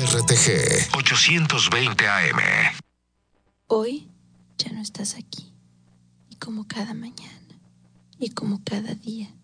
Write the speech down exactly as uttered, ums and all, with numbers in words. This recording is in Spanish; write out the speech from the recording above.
R T G ochocientos veinte A M. Hoy ya no estás aquí. Y como cada mañana. Y como cada día.